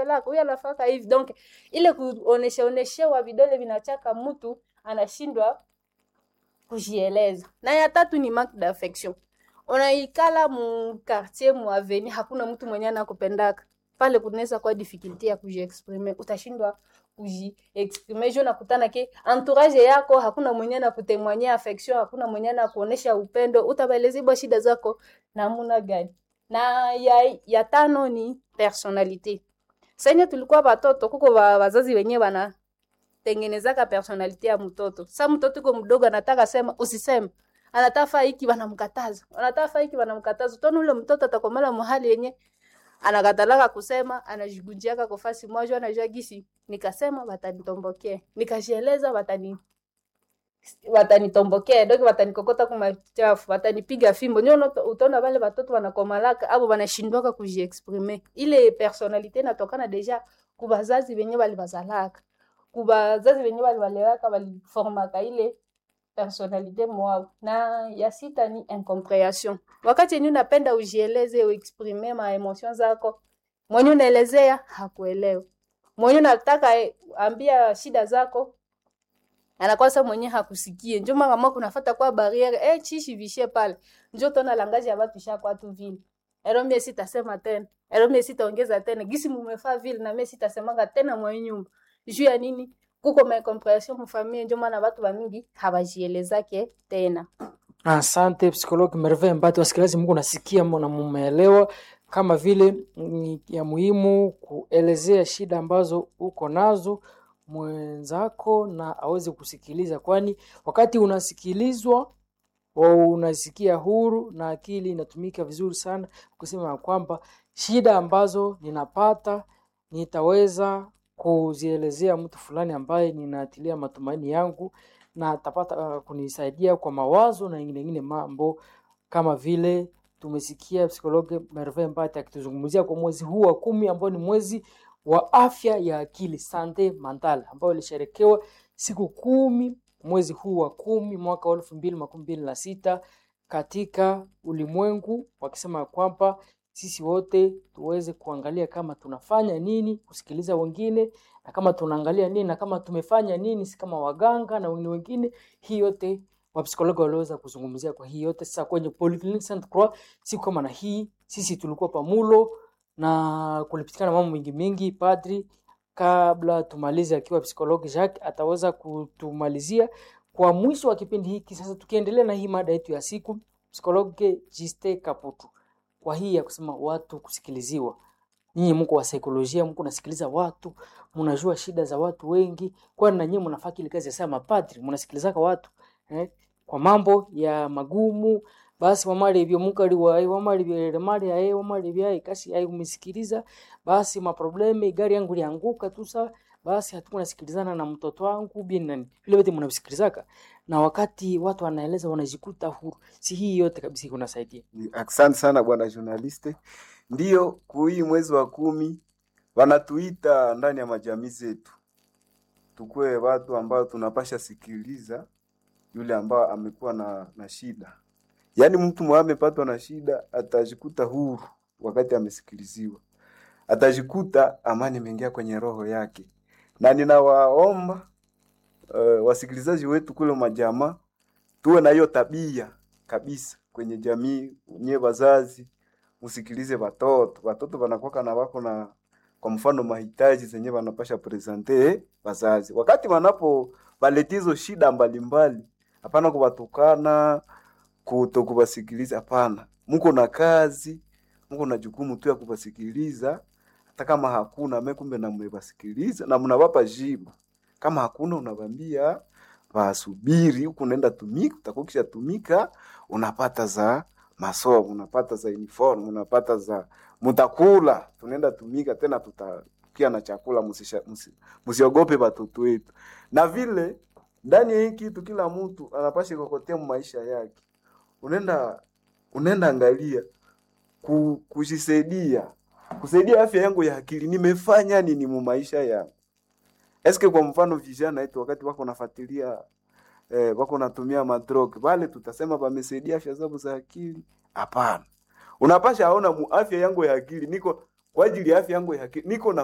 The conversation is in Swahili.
anapela huyu anafaka hivi. Donc ile kuonesha wa vidole vinachaka mtu anashindwa kujieleza. Na ya tatu ni manque d'affection. Unaikala mu quartier mu avenue, hakuna mtu mwenye anakupendaka. Pale kunaweza kwa difficulty ya kujiexprimer, utashindwa kujiexprimer. Je nakutana ke entourage yako hakuna mwenye anakutemwanyia affection, hakuna mwenye anakuonesha upendo, utabaeleza shida zako namna gani? Na ya tano ni personality. Sasa tulikuwa watoto kuko wazazi wenyewe wana tengenezaka personality ya mtoto. Sasa mtoto uko mdogo anataka sema usiseme. Anataka hiki wanamkataza. Anataka hiki wanamkataza. Tona ule mtoto atakomala mahali yenye anakatalaka kusema, anajigunjiaka kwa fasi moja, anajua gisi nikasema watanitombokea. Nikajieleza watanitombokea, donc watanikokota kwa machafu, watanipiga fimbo. Ndio utaona wale watoto wanakomalaka au wanashindwaka kujiexprimer. Ile personality inatokana deja kwa wazazi wenyewe walibazalaka. Kubazazi wenyewe waliwalewaka waliformaka ile personalite mwao. Na ya sita ni incomprehension. Wakati yenyewe unapenda ujieleze, uexprime ma emotions zako, mwenye unaelezea hakuelewa. Mwenye unataka ambia shida zako anakosa mwenye hakusikie. Ndio mama kunafuata kwa barriere chishi vishie pale. Ndio tona langaji ya watu shakwa tu vile. Mimi sitasema tena. Mimi sitaongeza tena. Gisi mumefaa vile na mimi sitasemanga tena mwa nyumba. Juu ya nini? Kuko ma comprehension mu famille, ndio maana watu mingi hawajielezake tena. Asante psikologi Merve Mbati. Wasikilizaji, Mungu nasikia na mumeelewa kama vile ya muhimu kuelezea shida ambazo uko nazo mwenzako na aweze kusikiliza, kwani wakati unasikilizwa unasikia huru na akili inatumika vizuri sana kusema kwamba shida ambazo ninapata nitaweza kuzielezea mtu fulani ambaye ninatilia matumaini yangu na atapata kunisaidia kwa mawazo na nyingine mambo, kama vile tumesikia psikologi Merve Mbati akituzungumzia kwa mwezi huu wa 10 ambao ni mwezi wa afya ya akili, sante mentale, ambao ilisherekewa siku 10 mwezi huu wa 10 mwaka 2026 katika ulimwengu, wakisema kwamba sisi wote tuweze kuangalia kama tunafanya nini kusikiliza wengine, na kama tunaangalia nini na kama tumefanya nini, si kama waganga na wengine. Hii yote wapsikologi waliweza kuzungumzia kwa hii yote. Sasa kwenye Polyclinic Sainte Croix siku kama na hii sisi tulikuwa pamulo na kulipitikana mambo mingi. Padri kabla tumalize akiwa psikologi Jacques ataweza kutumalizia kwa mwisho wa kipindi hiki. Sasa tukiendelea na hii mada yetu ya siku, psikologi Juste Kaputu, kwa hii ya kusema watu kusikiliziwa. Nyinyi mko wa saikolojia, mko nasikiliza watu, mnajua shida za watu wengi, kwani na nyinyi mnafanya ile kazi ya sema padri, mnasikilizaka watu kwa mambo ya magumu. Basi wamali hivyo mukali wa wamali vile mali ya wamali vya kasi ai kumisikiliza. Basi maprobleme gari yangu lianguka tu saa, basi hatuko nasikilizana na mtoto wangu bin nani ile wote mnasikilizaka, na wakati watu wanaeleza wanajikuta huru. Si hii yote kabisa kunasaidia. Asante sana bwana journaliste. Ndio kui mwezi wa 10 wanatuita ndani ya majamii zetu tukue watu ambao tunapasha sikiliza yule ambao amekuwa na shida. Yaani mtu amepatwa na shida atajikuta huru wakati amesikiliziwa. Atajikuta amani imeingia kwenye roho yake. Na ninawaomba wasikilizaji wetu kule majamaa tuwe na hiyo tabia kabisa kwenye jamii. Nyewe wazazi msikilize watoto. Watoto wanakuwa na wako na kwa mfano mahitaji zenye wanapasha presenter wazazi. Wakati wanapo baletizo shida mbalimbali, hapana kuwatukana, kutokuwasikiliza, hapana. Mko na kazi, mko na jukumu tu ya kuwasikiliza. Hata kama hakuna mekumbe na mwebasikiliza na mnawapa jibu. Kama hakuna unawambia wasubiri, huko unaenda tumika, utakokisha tumika, unapata za masomo, unapata za uniform, unapata za mutakula, tunaenda tumika tena tutakia na chakula. Msiogope watoto wetu. Na vile ndani ya hiki kitu kila mtu anapaswa kukotea maisha yake. Unaenda angalia kujisaidia, kusaidia afya yangu ya akili. Nimefanya nini mu maisha yangu? Eske kwa mfano vijana wetu wakati wako nafuatilia wako natumia madrug, wale tutasema wamesaidia afya zao za akili? Hapana. Unapasha aona afya yangu ya akili niko kwa ajili ya afya yangu ya akili niko na